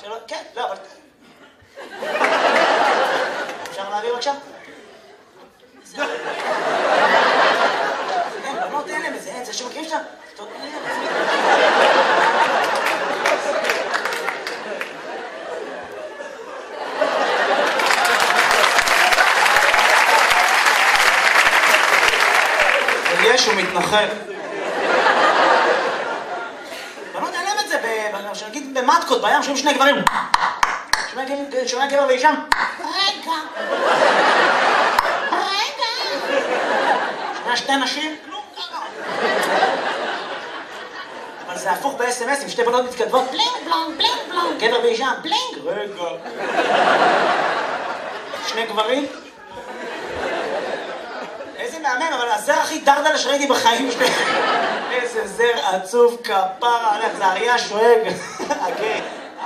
כן, לא, אבל... אפשר להביא בבקשה? אין, בנות אין להם איזה, אין, זה שמכירים שם? יש, הוא מתנחל. בנות אין להם את זה, שנגיד במטקות, בים, שומעים שני גברים. שומע גבר ואישה? רגע. שומע שתי נשים? כלום ככה. אבל זה הפוך ב-SMS, עם שתי בנות מתכתבות. בלינג בלונג, בלינג בלונג. גבר ואישה? בלינג. רגע. שני גברים? איזה מהמם, אבל הזר הכי דרדלה שראיתי בחיים שלי. איזה זר עצוב כפרה עליך, זה אריה שואג. אוקיי.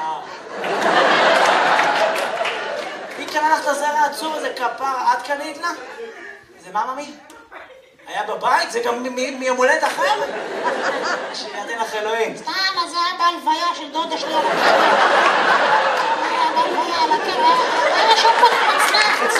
היא קנה לך את הזר העצוב הזה כפרה, את קנית לה? זה מה ממי? היה בבית? זה גם מיומולדת אחר? שידן לך אלוהים. סתם, אז זה היה בהלוויה של דודה שלי. היה בהלוויה על הקרע. היה שם פה תצנב.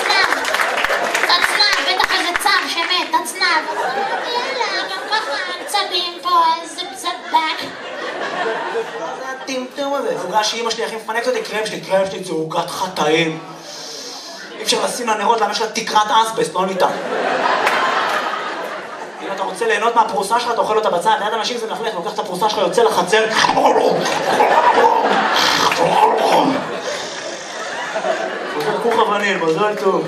תצנב, בטח איזה צב שמת, תצנב. יאללה, גם ככה צבים פה, איזה בזבק. זה הטמטום הזה. עוגה שאמא שלי הכי מפנקת אותי, קרם שלי זה עוגת חטאים. אי אפשר לשים לה נרות, למה יש לה תקרת אסבסט, לא ניתן. אם אתה רוצה ליהנות מהפרוסה שלך, אתה אוכל אותה בצד. ליד אנשים זה מלכלך, לוקח את הפרוסה שלך, יוצא לחצר. עושה כוך אבנים, מזל טוב.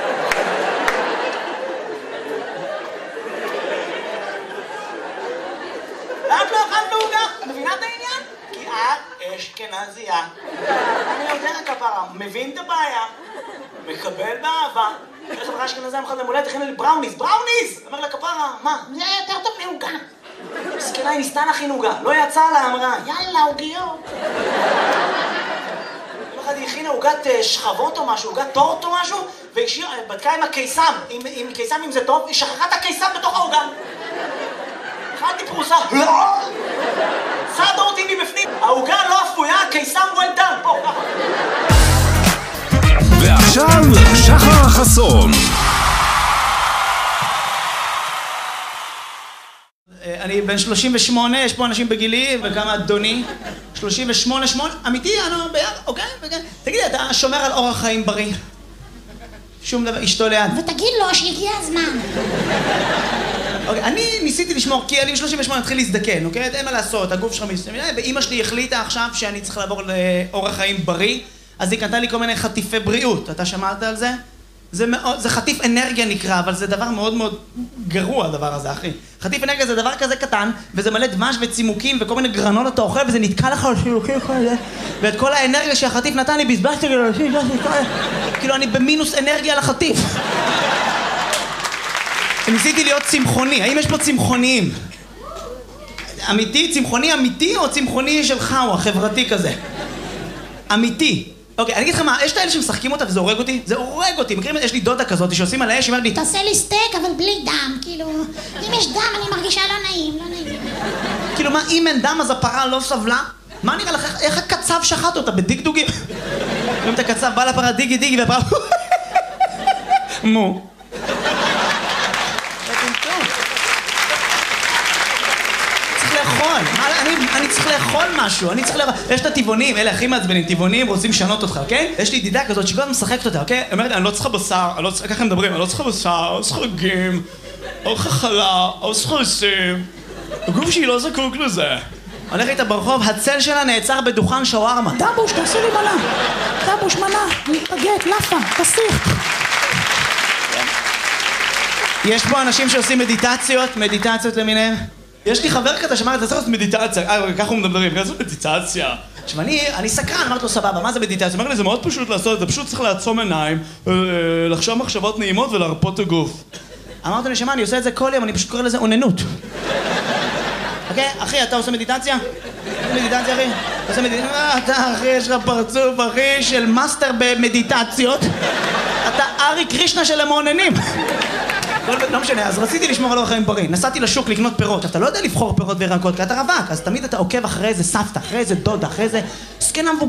את לא אכלת עוגה? מבינה את העניין? כי את אשכנזייה. אני יודע כפרה, מבין את הבעיה, מקבל באהבה. איך חברה אשכנזייה מחד למולדת, הכינה לי בראוניז. אומר לה כפרה, מה? זה יותר טוב מעוגה. מסכנה, היא ניסתה להכין עוגה, לא יצא לה, אמרה, יאללה, עוגיות. היא הכינה עוגת שכבות או משהו, עוגת טורט או משהו, והיא בדקה עם הקיסם, עם קיסם אם זה טוב, היא שכחה את הקיסם בתוך העוגה. אכלתי פרוסה, צדה אותי מבפנים, העוגה לא אפויה, הקיסם well done, פה, ככה. ועכשיו, שחר חסון. אני בן 38, יש פה אנשים בגילי וכמה אדוני. 38, אמיתי, אוקיי? תגידי, אתה שומר על אורח חיים בריא? שום דבר, אשתו ליד. ותגיד לו שהגיע הזמן. אוקיי, אני ניסיתי לשמור, כי אני ב-38 התחיל להזדקן, אוקיי? אין מה לעשות, הגוף שלך מסתכל, ואמא שלי החליטה עכשיו שאני צריך לעבור לאורח חיים בריא, אז היא קנתה לי כל מיני חטיפי בריאות. אתה שמעת על זה? זה חטיף אנרגיה נקרא, אבל זה דבר מאוד מאוד גרוע הדבר הזה, אחי. חטיף אנרגיה זה דבר כזה קטן, וזה מלא דמש וצימוקים וכל מיני גרנות אתה אוכל, וזה נתקע לך על שילוקים כאלה. ואת כל האנרגיה שהחטיף נתן לי, בזבזתי כאילו אני במינוס אנרגיה לחטיף. ניסיתי להיות צמחוני, האם יש פה צמחוניים? אמיתי? צמחוני אמיתי או צמחוני שלך או החברתי כזה? אמיתי. אוקיי, אני אגיד לך מה, יש את האלה שמשחקים אותה וזה הורג אותי? זה הורג אותי, מכירים? יש לי דודה כזאת שעושים על האש, היא אומרת לי תעשה לי סטייק אבל בלי דם, כאילו אם יש דם אני מרגישה לא נעים. כאילו מה, אם אין דם אז הפרה לא סבלה? מה נראה לך, איך הקצב שחט אותה בדגדוגים? אם אתה קצב, בא לפרה דיגי והפרה מו. אני צריך לאכול משהו, יש את הטבעונים, אלה הכי מעצבנים, טבעונים רוצים לשנות אותך, אוקיי? יש לי ידידה כזאת שכל הזמן משחקת אותה, אוקיי? היא אומרת, אני לא צריכה בשר, ככה הם מדברים, אני לא צריכה בשר, אני לא צריכה רגים, אני לא צריכה חלה, אני לא צריכה לשים, הגוף שלי לא זקוק לזה. הולך איתה ברחוב, הצל שלה נעצר בדוכן שווארמה. דבוש, תעשי לי מנה, דבוש מנה, מתפגט, לאפה, תסיך. יש פה אנשים שעושים מדיטציות למיניהם. יש לי חבר כזה שאמר, אתה צריך לעשות מדיטציה, ככה הוא מדברים, ככה לעשות מדיטציה. עכשיו אני סקרן, אמרתי לו סבבה, מה זה מדיטציה? הוא אומר לי, זה מאוד פשוט לעשות את זה, פשוט צריך לעצום עיניים, לחשוב מחשבות נעימות ולהרפות את הגוף. אמרתי לו, נשמה, אני עושה את זה כל יום, אני פשוט קורא לזה אוננות. אוקיי, אחי, אתה עושה מדיטציה? מדיטציה, אחי? אתה עושה מדיטציה? אתה, אחי, יש לך פרצוף, אחי, של מאסטר במדיטציות. אתה ארי קרישנה של המעוננים. לא משנה, אז רציתי לשמור על אורח חיים בריא. נסעתי לשוק לקנות פירות. אתה לא יודע לבחור פירות וירקות, כי אתה רווק, אז תמיד אתה עוקב אחרי איזה סבתא, אחרי איזה דודה, אחרי איזה זקנה מבוגרת.